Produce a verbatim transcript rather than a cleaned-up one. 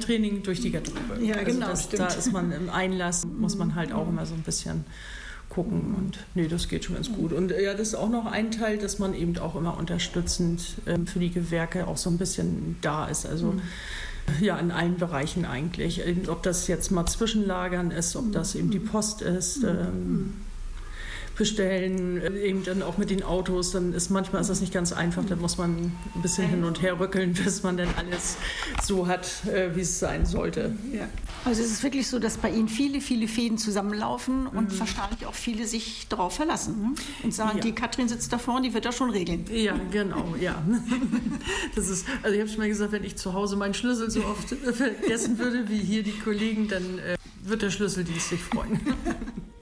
Training durch die Garderobe. Ja, also genau, das, stimmt. da ist man im Einlass, muss man halt auch immer so ein bisschen gucken und nee, das geht schon ganz gut. Und ja, das ist auch noch ein Teil, dass man eben auch immer unterstützend ähm, für die Gewerke auch so ein bisschen da ist. Also mhm. ja, in allen Bereichen eigentlich. Ob das jetzt mal Zwischenlagern ist, ob das eben die Post ist, ähm, bestellen, eben dann auch mit den Autos, dann ist manchmal ist das nicht ganz einfach, dann muss man ein bisschen hin und her rückeln, bis man dann alles so hat, äh, wie es sein sollte. Ja. Also es ist wirklich so, dass bei Ihnen viele, viele Fäden zusammenlaufen und mhm. wahrscheinlich auch viele sich darauf verlassen, ne? Und sagen, ja. die Katrin sitzt da vorne, die wird das schon regeln. Ja, genau, ja. Das ist, also ich habe schon mal gesagt, wenn ich zu Hause meinen Schlüssel so oft vergessen würde, wie hier die Kollegen, dann äh, wird der Schlüsseldienst sich freuen.